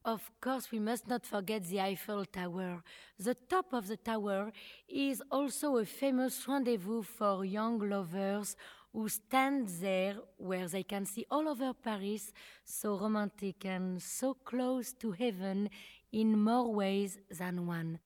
Of course, we must not forget the Eiffel Tower. The top of the tower is also a famous rendezvous for young lovers who stand there where they can see all over Paris, so romantic and so close to heaven in more ways than one.